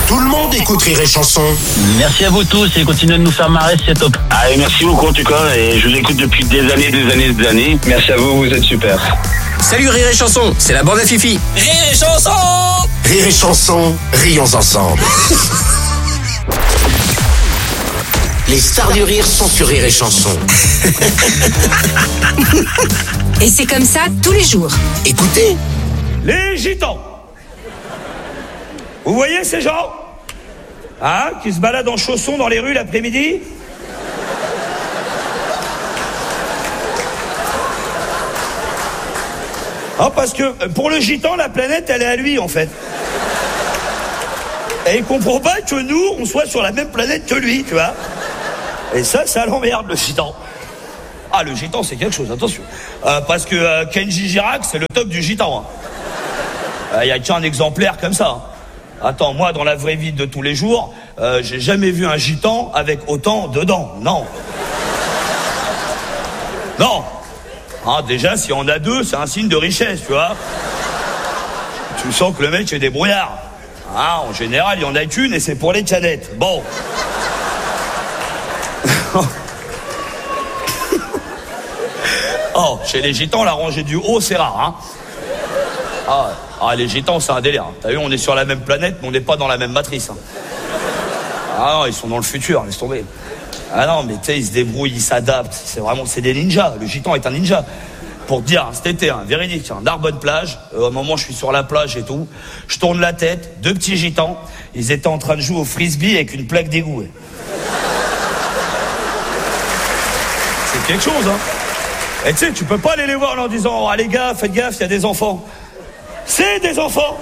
Tout le monde écoute Rire et Chanson. Merci à vous tous et continuez de nous faire marrer, c'est top. Ah, et merci beaucoup en tout cas, et je vous écoute depuis des années. Merci à vous, vous êtes super. Salut Rire et Chanson, c'est la bande à Fifi. Rire et Chanson. Rire et Chanson, rions ensemble. Les stars du rire sont sur Rire et Chanson. Et c'est comme ça tous les jours. Écoutez. Les gitans. Vous voyez ces gens qui se baladent en chaussons dans les rues l'après-midi? Parce que pour le gitan, la planète, elle est à lui, en fait. Et il comprend pas que nous, on soit sur la même planète que lui, tu vois. Et ça l'emmerde, le gitan. Le gitan, c'est quelque chose, attention. Parce que Kenji Girac, c'est le top du gitan. Il y a qu'un exemplaire comme ça. Attends, moi, dans la vraie vie de tous les jours, j'ai jamais vu un gitan avec autant de dents. Non. Non. Déjà, si on a deux, c'est un signe de richesse, tu vois. Tu sens que le mec est débrouillard. En général, il y en a qu'une et c'est pour les cadettes. Bon. Chez les gitans, la rangée du haut, c'est rare, les gitans, c'est un délire. T'as vu, on est sur la même planète, mais on n'est pas dans la même matrice. Non, ils sont dans le futur, laisse tomber. Non, mais tu sais, ils se débrouillent, ils s'adaptent. C'est des ninjas. Le gitan est un ninja. Pour te dire, cet été, véridique, Narbonne plage. Au moment où je suis sur la plage et tout, je tourne la tête, 2 petits gitans. Ils étaient en train de jouer au frisbee avec une plaque d'égout. C'est quelque chose, Et tu sais, tu peux pas aller les voir en leur disant, les gars, faites gaffe, il y a des enfants. C'est des enfants.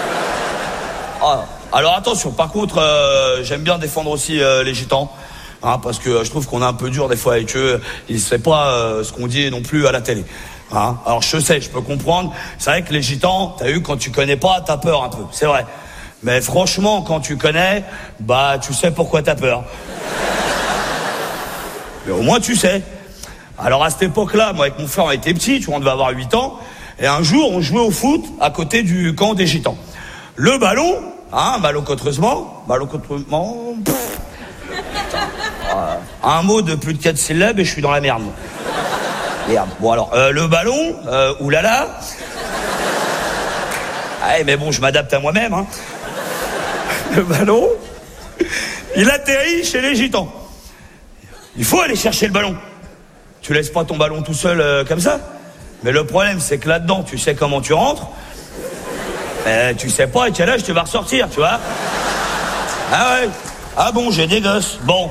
Alors attention, par contre, j'aime bien défendre aussi les gitans. Parce que je trouve qu'on est un peu dur des fois avec eux. Ils ne savent pas ce qu'on dit non plus à la télé. Alors je sais, je peux comprendre. C'est vrai que les gitans, t'as vu, quand tu connais pas, t'as peur un peu. C'est vrai. Mais franchement, quand tu connais, tu sais pourquoi t'as peur. Mais au moins tu sais. Alors à cette époque-là, moi avec mon frère, on était petits, tu vois, on devait avoir 8 ans. Et un jour, on jouait au foot à côté du camp des gitans. Le ballon, malheureusement, un mot de plus de 4 syllabes et je suis dans la merde. Merde. Bon alors, le ballon, oulala. Mais bon, je m'adapte à moi-même. Le ballon, il atterrit chez les gitans. Il faut aller chercher le ballon. Tu laisses pas ton ballon tout seul comme ça. Mais le problème, c'est que là-dedans, tu sais comment tu rentres. Tu sais pas à quel âge tu vas ressortir, tu vois. Bon, j'ai des gosses. Bon.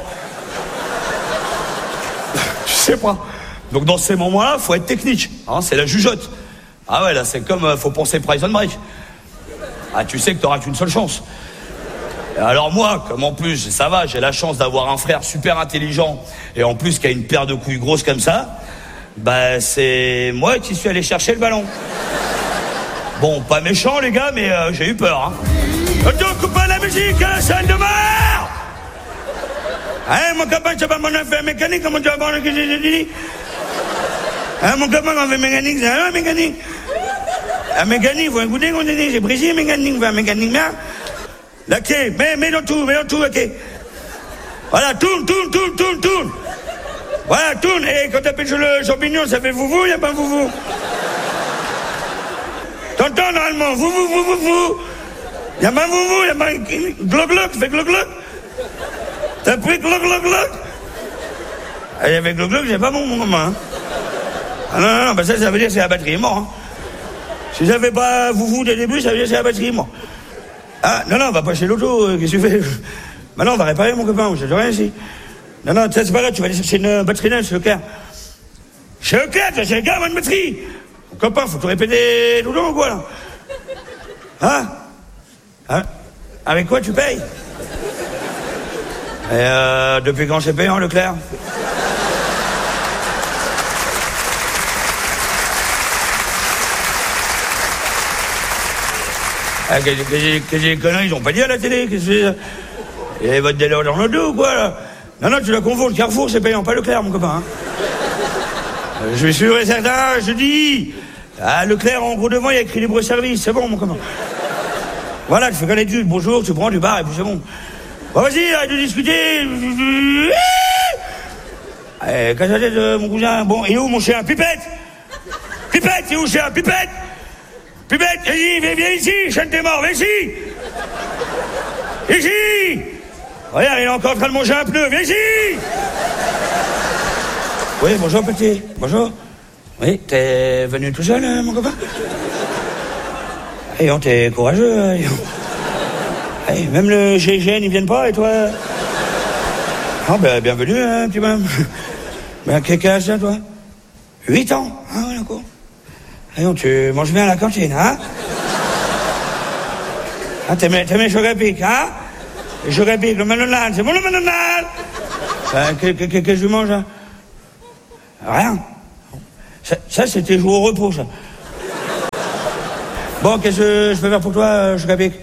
Tu sais pas. Donc dans ces moments-là, faut être technique. C'est la jugeote. Là, c'est comme faut penser Prison Break. Tu sais que t'auras qu'une seule chance. Et alors moi, comme en plus, ça va, j'ai la chance d'avoir un frère super intelligent et en plus qui a une paire de couilles grosses comme ça, c'est moi qui suis allé chercher le ballon. Bon, pas méchant les gars, mais j'ai eu peur. Donc, coupez la musique à la salle de bain. Mon copain, c'est pas mon affaire mécanique, comment tu vas voir le que j'ai dit. Mon copain, on fait mécanique, c'est un mécanique. Un mécanique, vous écoutez qu'on dit, j'ai brisé mécanique, vous un mécanique, bien. La clé, mets dans tout, la clé. Voilà, tourne. Voilà, tourne. Et quand t'appelles sur le champignon, ça fait foufou, y a pas foufou. T'entends normalement, foufou. Y a pas foufou, y a pas gloc, fais gloc. T'as pris gloc. Il y avait gloc, j'ai pas mon copain. Non, ça veut dire que c'est la batterie est morte. Si j'avais pas foufou dès le début, ça veut dire que c'est la batterie est morte. Non, on va pas chez l'auto, qu'est-ce que tu fais? Non, on va réparer mon copain, je sais rien ici. Non, c'est pas grave, tu vas aller chercher une batterie neuve chez Leclerc. Chez Leclerc, tu vas chez Leclerc, une batterie. Mon copain, faut te répéter tout le temps ou quoi, là? Avec quoi tu payes? Et depuis quand c'est payant, Leclerc? Que j'ai des conneries, ils ont pas dit à la télé, qu'est-ce que c'est? Il y avait votre délai dans le dos ou quoi, là? Non, tu la confonds, le Carrefour, c'est payant, pas Leclerc, mon copain. Je suis sûr et certain, je dis. Leclerc, en gros devant, il y a écrit libre service, c'est bon, mon copain. Voilà, tu fais qu'un étude, bonjour, tu prends du bar et puis c'est bon. Bon, vas-y, arrête de discuter. Casse-la-tête, mon cousin. Bon, et où mon chien? Pipette! Pipette, c'est où, chien? Pipette! Pipette, vas-y, viens ici, chien t'es mort, viens ici! Ici! Regarde, il est encore en train de manger un pneu, viens ici! Oui, bonjour, petit. Bonjour. Oui, t'es venu tout seul, mon copain? Ayons, t'es courageux, hey, même le GIGN, ils viennent pas, et toi? Ah, ben, bienvenue, hein, petit bonhomme. Ben, quel âge t'as, toi? 8 ans. Ah, ouais, d'accord. Ayons, tu manges bien à la cantine, hein? Ah, t'aimes les chocs-à-pic, hein? Les chocs-à-pic, le McDonald's, c'est bon, le McDonald's? Qu'est-ce que je mange, hein? Rien. Ça, c'était jouer au repos, ça. Bon, qu'est-ce que je peux faire pour toi, choc-à-pic?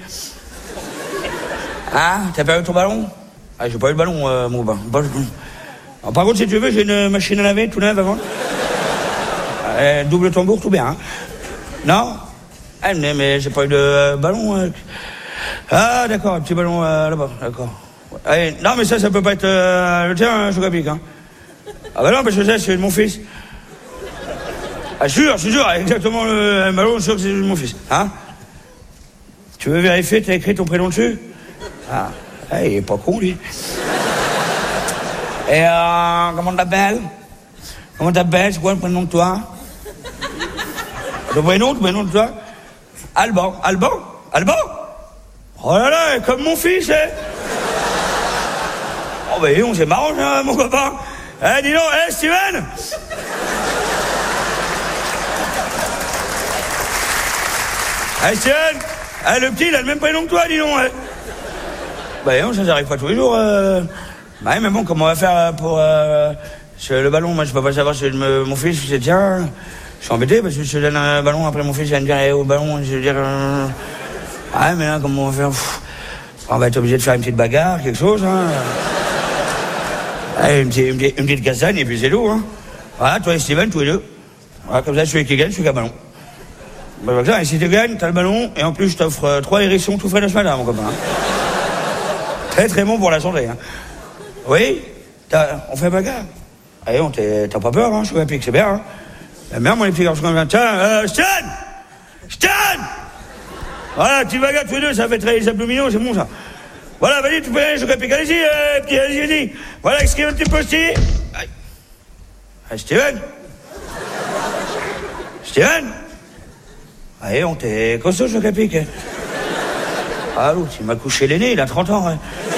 Ah, t'as perdu ton ballon? Ah, j'ai pas eu le ballon, mon copain. Alors, par contre, si tu veux, j'ai une machine à laver tout neuve avant. Double tambour, tout bien, hein? Non? Ah, mais j'ai pas eu de ballon. Ah, d'accord, un petit ballon là-bas, d'accord. Allez, non, mais ça peut pas être le tien, un choc-à-pic, hein? Ah bah non, parce que ça, c'est de mon fils. Ah, je suis sûr, exactement le ballon, je suis sûr que c'est de mon fils, hein? Tu veux vérifier, t'as écrit ton prénom dessus? Ah, il est pas con, lui. Et comment t'appelles? Comment t'appelles? C'est quoi le prénom de toi? Le prénom de toi? Alban. Oh là là, comme mon fils, hein? Oh bah c'est marrant, hein, mon copain. Eh, dis donc, Steven? Steven? Le petit, il a le même prénom que toi, dis donc, hein? Bah non, ça n'arrive pas tous les jours. Bah mais bon, comment on va faire pour le ballon? Moi, je peux pas savoir si mon fils, c'est tiens. Je suis embêté parce que je te donne un ballon, après mon fils vient me dire au ballon, je veux dire. Ah mais là, comment on va faire? On va être obligé de faire une petite bagarre, quelque chose, hein. Une petite castagne et puis c'est tout, hein. Voilà, toi et Steven, tous les deux. Voilà, comme ça, celui qui gagne, celui qui a le ballon. Bah, comme ça, et si tu gagnes, t'as le ballon, et en plus, je t'offre 3 hérissons tout frais de ce matin, mon copain. Très très bon pour la santé, hein. Oui? On fait bagarre? Allez, t'as pas peur, hein, je suis un pic, c'est bien, hein. Bien, mon petits garçons comme ça. Tiens, Stan! Voilà, petit bagarre tous les deux, ça fait très les abdominaux, c'est bon, ça. Voilà, vas-y, tu peux aller, je suis un pic, allez-y, petit, allez-y. Voilà, excuse un petit posti. Steven? Allez, t'es costaud, je suis un pic. Ah, l'autre, il m'a couché l'aîné, il a 30 ans, hein.